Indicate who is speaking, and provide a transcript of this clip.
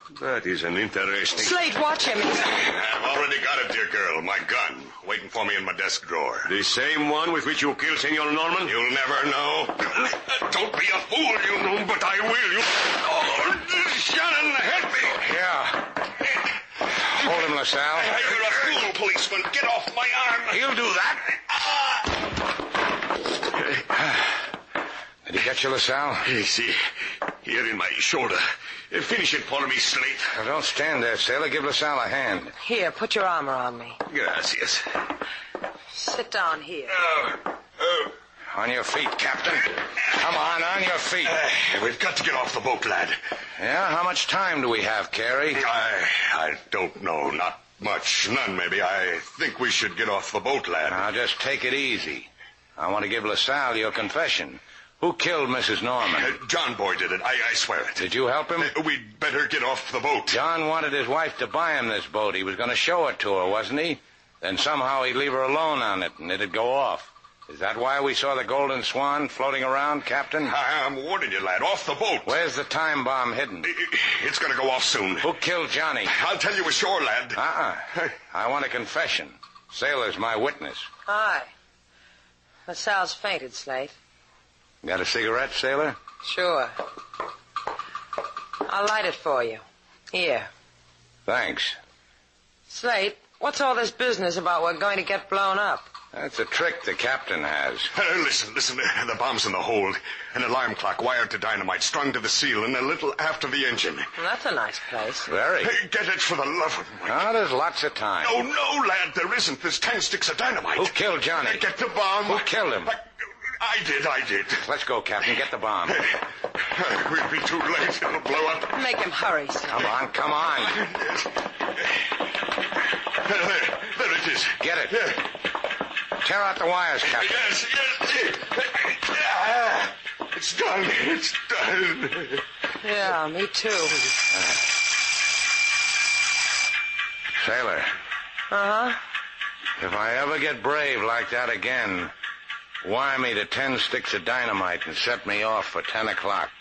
Speaker 1: That is an interesting...
Speaker 2: Slate, watch him.
Speaker 3: I've already got it, dear girl. My gun. Waiting for me in my desk drawer.
Speaker 1: The same one with which you killed Senor Norman?
Speaker 3: You'll never know. Don't be a fool, you know, but I will. You... Oh, Shannon, help me.
Speaker 4: Yeah. Hold him, LaSalle.
Speaker 3: You're a fool, policeman. Get off my arm.
Speaker 4: He'll do that. Did he get you, LaSalle?
Speaker 1: See, here in my shoulder. Finish it for me, Slate.
Speaker 4: Now, don't stand there, sailor. Give LaSalle a hand.
Speaker 2: Here, put your armor on me.
Speaker 1: Gracias.
Speaker 2: Sit down here.
Speaker 4: On your feet, Captain. Come on your feet.
Speaker 3: We've got to get off the boat, lad.
Speaker 4: Yeah? How much time do we have, Carey?
Speaker 3: I don't know. Not much. None, maybe. I think we should get off the boat, lad.
Speaker 4: Now, just take it easy. I want to give LaSalle your confession. Who killed Mrs. Norman?
Speaker 3: John Boy did it. I swear it.
Speaker 4: Did you help him?
Speaker 3: We'd better get off the boat.
Speaker 4: John wanted his wife to buy him this boat. He was going to show it to her, wasn't he? Then somehow he'd leave her alone on it, and it'd go off. Is that why we saw the Golden Swan floating around, Captain?
Speaker 3: I'm warning you, lad. Off the boat.
Speaker 4: Where's the time bomb hidden?
Speaker 3: It's going to go off soon.
Speaker 4: Who killed Johnny?
Speaker 3: I'll tell you ashore, lad.
Speaker 4: I want a confession. Sailor's my witness.
Speaker 2: Hi. LaSalle's fainted, Slate.
Speaker 4: Got a cigarette, sailor?
Speaker 2: Sure. I'll light it for you. Here.
Speaker 4: Thanks.
Speaker 2: Slate, what's all this business about we're going to get blown up?
Speaker 4: That's a trick the captain has.
Speaker 3: Listen. The bomb's in the hold. An alarm clock wired to dynamite, strung to the seal, and a little after the engine.
Speaker 2: Well, that's a nice place.
Speaker 4: Very.
Speaker 3: Get it for the love of...
Speaker 4: Oh, there's lots of time.
Speaker 3: Oh, no, lad, there isn't. There's 10 sticks of dynamite.
Speaker 4: Who killed Johnny?
Speaker 3: Get the bomb.
Speaker 4: Who killed him?
Speaker 3: I did.
Speaker 4: Let's go, Captain. Get the bomb.
Speaker 3: We'll be too late. It'll blow up.
Speaker 2: Make him hurry, Slate.
Speaker 4: Come on.
Speaker 3: There it is.
Speaker 4: Get it. Tear out the wires, Captain.
Speaker 3: Yes. It's done.
Speaker 2: Yeah, me too.
Speaker 4: Sailor.
Speaker 2: Uh-huh.
Speaker 4: If I ever get brave like that again, wire me to 10 sticks of dynamite and set me off for 10 o'clock.